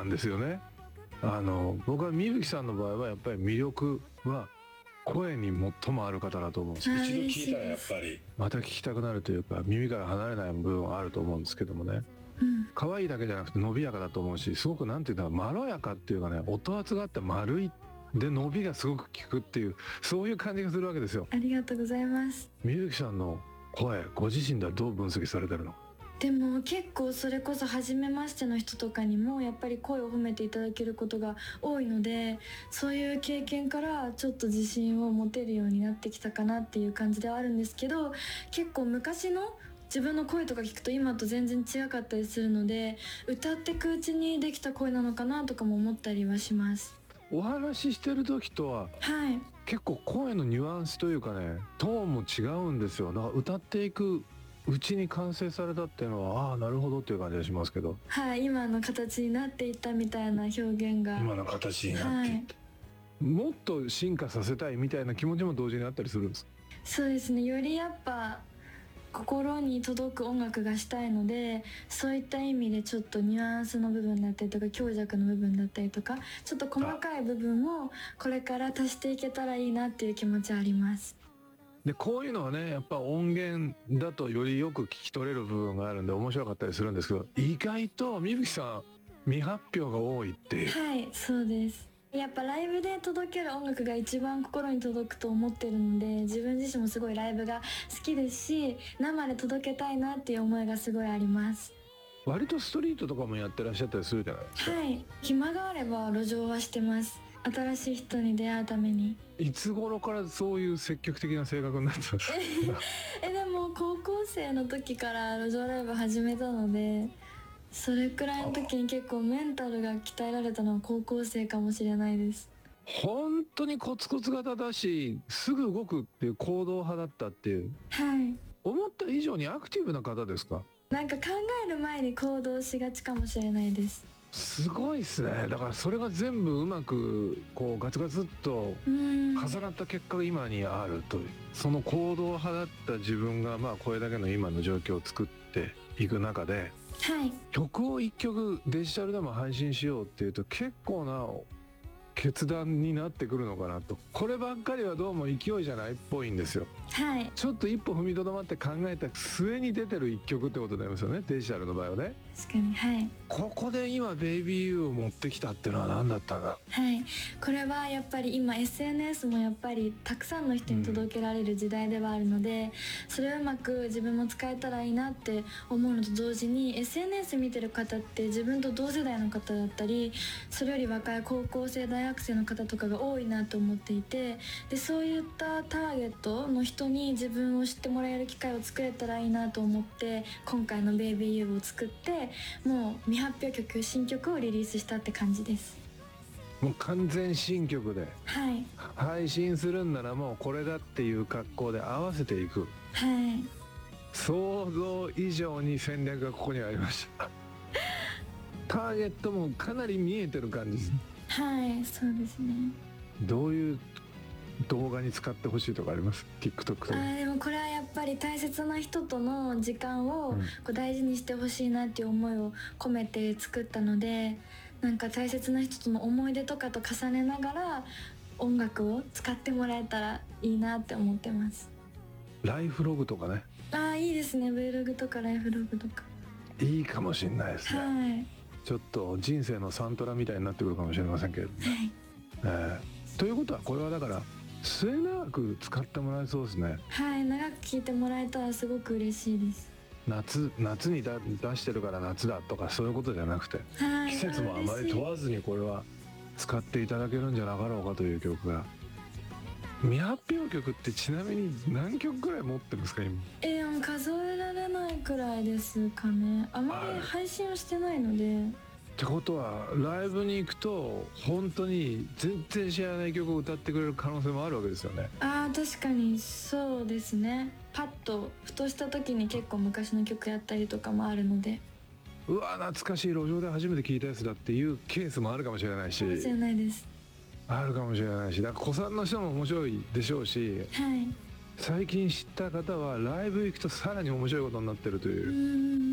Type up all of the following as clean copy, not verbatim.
なんですよね。僕はみぶきさんの場合はやっぱり魅力は声に最もある方だと思うんです。一度聞いたらやっぱりまた聞きたくなるというか、耳から離れない部分はあると思うんですけどもね。可愛いだけじゃなくて伸びやかだと思うし、すごくなんていうんだろう、まろやかっていうかね、音圧があって丸いで伸びがすごく効くっていう、そういう感じがするわけですよ。 ありがとうございます。 みゆきさんの声、ご自身ではどう分析されてるの？ でも結構それこそ初めましての人とかにもやっぱり声を褒めていただけることが多いので、そういう経験からちょっと自信を持てるようになってきたかなっていう感じではあるんですけど、結構昔の自分の声とか聞くと今と全然違かったりするので、歌ってくうちにできた声なのかなとかも思ったりはします。 お話ししてる時とははい結構声のニュアンスというかね、トーンも違うんですよ。だから歌っていくうちに完成されたっていうのは、ああなるほどっていう感じがしますけど、 はい、今の形になっていったみたいな表現が今の形になっていって、もっと進化させたいみたいな気持ちも同時にあったりするんです。 そうですね、よりやっぱ心に届く音楽がしたいので、そういった意味でちょっとニュアンスの部分だったりとか強弱の部分だったりとか、ちょっと細かい部分をこれから足していけたらいいなっていう気持ちはあります。 でこういうのはね、やっぱ音源だとよりよく聞き取れる部分があるんで面白かったりするんですけど、意外とみぶきさん未発表が多いっていう。 はい、そうです。やっぱライブで届ける音楽が一番心に届くと思ってるので、自分自身もすごいライブが好きですし、生で届けたいなっていう思いがすごいあります。 割とストリートとかもやってらっしゃったりするじゃないですか。 はい、暇があれば路上はしてます。新しい人に出会うために。 いつ頃からそういう積極的な性格になってます？ でも高校生の時から路上ライブ始めたので、それくらいの時に結構メンタルが鍛えられたのは高校生かもしれないです。 本当にコツコツ型だし、すぐ動くっていう行動派だったっていう。 はい、 思った以上にアクティブな方ですか？ なんか考える前に行動しがちかもしれないです。 すごいですね。だからそれが全部うまくこうガツガツっと重なった結果が今にあるという、その行動派だった自分がまあこれだけの今の状況を作っていく中で、 はい、 曲を1曲デジタルでも配信しようっていうと結構な決断になってくるのかなと。こればっかりはどうも勢いじゃないっぽいんですよ。 はい、 ちょっと一歩踏みとどまって考えた末に出てる一曲ってことになりますよね、デジタルの場合はね。 確かに。はい、 ここで今ベイビーユーを持ってきたっていうのは何だったんだ。 はい、これはやっぱり今 SNS もやっぱりたくさんの人に届けられる時代ではあるので、それをうまく自分も使えたらいいなって思うのと同時に、 SNS 見てる方って自分と同世代の方だったり、それより若い高校生大学生の方とかが多いなと思っていて、でそういったターゲットの人に自分を知ってもらえる機会を作れたらいいなと思って、今回の「ベイビーユー」を作って、もう未発表曲、新曲をリリースしたって感じです。 もう完全新曲ではい、 配信するんならもうこれだっていう格好で合わせていく。 はい、 想像以上に戦略がここにありましたターゲットもかなり見えてる感じです。 はい、そうですね。 どういう動画に使ってほしいとかあります？ TikTok とか。 でもこれはやっぱり大切な人との時間をこう大事にしてほしいなっていう思いを込めて作ったので、なんか大切な人との思い出とかと重ねながら音楽を使ってもらえたらいいなって思ってます。 ライフログとかね。 いいですね。 Vlog とかライフログとか。 いいかもしれないですね。 はい、 ちょっと人生のサントラみたいになってくるかもしれませんけれども、ということはこれはだから末永く使ってもらえそうですね。 はい、長く聴いてもらえたらすごく嬉しいです。 夏に出してるから夏だとかそういうことじゃなくて、 はい、 季節もあまり問わずにこれは使っていただけるんじゃなかろうかという曲が。未発表曲ってちなみに何曲くらい持ってるんですか今？ もう数えられないくらいですかね。あまり配信をしてないので。 ってことはライブに行くと本当に全然知らない曲を歌ってくれる可能性もあるわけですよね。 確かにそうですね。パッとふとした時に結構昔の曲やったりとかもあるので、 うわ懐かしい、路上で初めて聴いたやつだっていうケースもあるかもしれないし、 かもしれないです。 あるかもしれないし、だから子さんの人も面白いでしょうし、 はい、 最近知った方はライブ行くとさらに面白いことになってるという。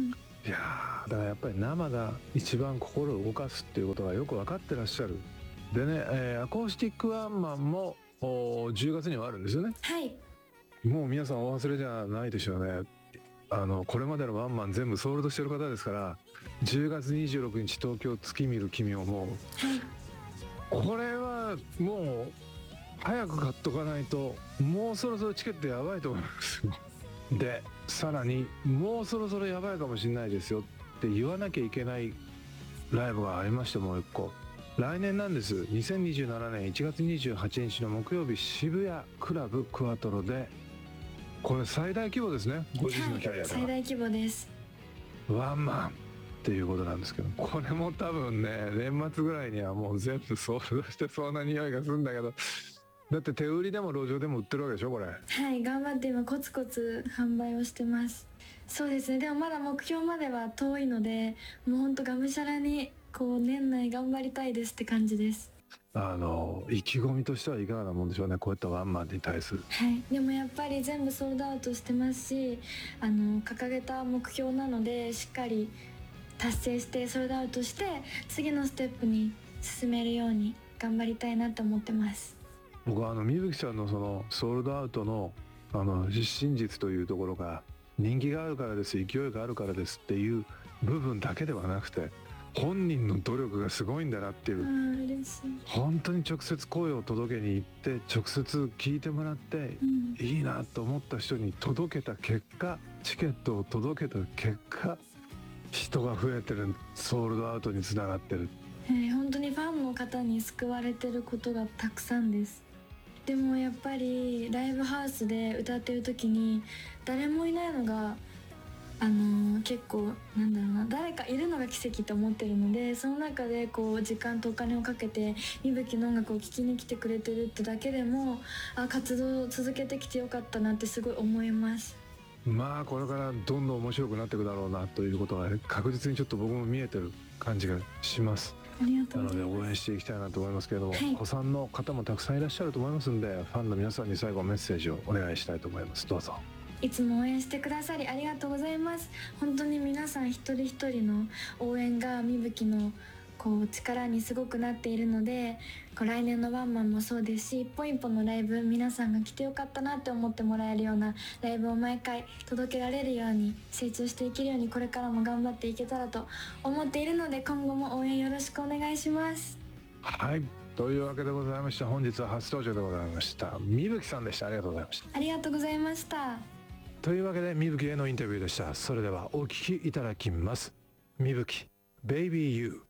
いやー、だからやっぱり生が一番心を動かすっていうことがよく分かってらっしゃる。でね、アコースティックワンマンも10月にはあるんですよね。 はい。 もう皆さんお忘れじゃないでしょうね。これまでのワンマン全部ソールドしてる方ですから、10月26日東京月見る君をもう、これはもう早く買っとかないと、もうそろそろチケットやばいと思いますよ。でさらにもうそろそろやばいかもしれないですよって言わなきゃいけないライブがありまして、もう一個来年なんです。2027年1月28日の木曜日、渋谷クラブクワトロで、これ最大規模ですね、ご自身のキャリアでは、 最大規模です。 ワンマンっていうことなんですけど、これも多分ね年末ぐらいにはもう全部ソールドしてそうな匂いがするんだけど、だって手売りでも路上でも売ってるわけでしょこれ。 はい、頑張って今コツコツ販売をしてます。そうですね、でもまだ目標までは遠いので、もうほんとがむしゃらにこう年内頑張りたいですって感じです。 意気込みとしてはいかがなもんでしょうね、こういったワンマンに対する。 はい、でもやっぱり全部ソールドアウトしてますし、掲げた目標なのでしっかり達成してソールドアウトして次のステップに進めるように頑張りたいなと思ってます。 僕はみぶきさんのそのソールドアウトの真実というところが、人気があるからです、勢いがあるからですっていう部分だけではなくて、本人の努力がすごいんだなっていう、 嬉しい。 本当に直接声を届けに行って直接聞いてもらって、いいなと思った人に届けた結果、チケットを届けた結果、人が増えてる、ソールドアウトにつながってる。 本当にファンの方に救われてることがたくさんです。でもやっぱりライブハウスで歌ってる時に誰もいないのが結構なんだろうな、誰かいるのが奇跡と思ってるので、その中でこう時間とお金をかけてみぶきの音楽を聴きに来てくれてるってだけでも、活動を続けてきてよかったなってすごい思います。 まあこれからどんどん面白くなっていくだろうなということが確実にちょっと僕も見えてる感じがします。 ありがとうなのございます。 で応援していきたいなと思いますけれども、 はい、 子さんの方もたくさんいらっしゃると思いますんで、ファンの皆さんに最後メッセージをお願いしたいと思います。どうぞ。 いつも応援してくださりありがとうございます。本当に皆さん一人一人の応援がみぶきのこう力にすごくなっているので、こう来年のワンマンもそうですし、一歩一歩のライブ、皆さんが来てよかったなって思ってもらえるようなライブを毎回届けられるように、成長していけるようにこれからも頑張っていけたらと思っているので、今後も応援よろしくお願いします。 はい、というわけでございまして、本日は初登場でございましたみぶきさんでした。ありがとうございました。 ありがとうございました。 というわけでみぶきへのインタビューでした。それではお聞きいただきます。みぶき Baby You。